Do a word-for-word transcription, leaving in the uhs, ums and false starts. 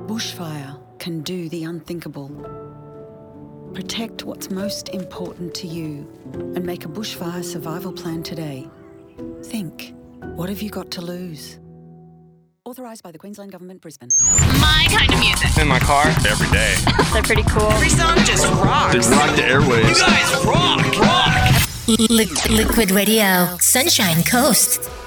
Bushfire can do the unthinkable. Protect what's most important to you and make a bushfire survival plan today. Think, what have you got to lose? Authorised by the Queensland Government, Brisbane. My kind of music. In my car. Every day. They're pretty cool. Every song just rocks. They rock the airwaves. You guys rock, rock. Li- Liquid Radio, Sunshine Coast.